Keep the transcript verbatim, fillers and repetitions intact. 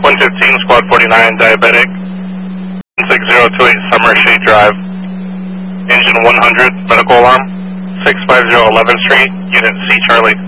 one fifteen, Squad forty-nine, diabetic, one six zero two eight Summer Shade Drive, engine one hundred, medical alarm, six five zero eleventh Street, unit C Charlie.